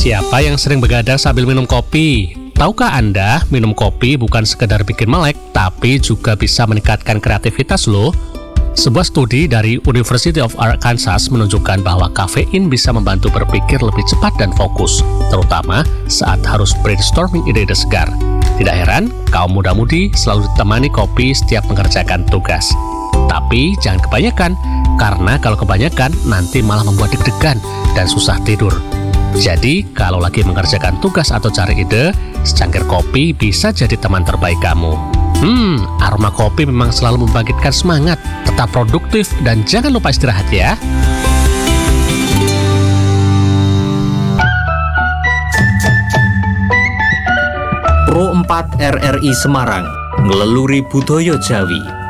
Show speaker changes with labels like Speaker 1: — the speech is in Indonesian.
Speaker 1: Siapa yang sering begadang sambil minum kopi? Tahukah Anda, minum kopi bukan sekedar bikin melek, tapi juga bisa meningkatkan kreativitas loh. Sebuah studi dari University of Arkansas menunjukkan bahwa kafein bisa membantu berpikir lebih cepat dan fokus, terutama saat harus brainstorming ide-ide segar. Tidak heran, kaum muda-mudi selalu ditemani kopi setiap mengerjakan tugas. Tapi jangan kebanyakan, karena kalau kebanyakan nanti malah membuat deg-degan dan susah tidur. Jadi, kalau lagi mengerjakan tugas atau cari ide, secangkir kopi bisa jadi teman terbaik kamu. Aroma kopi memang selalu membangkitkan semangat. Tetap produktif dan jangan lupa istirahat ya.
Speaker 2: Pro 4 RRI Semarang, ngeleluri budaya Jawi.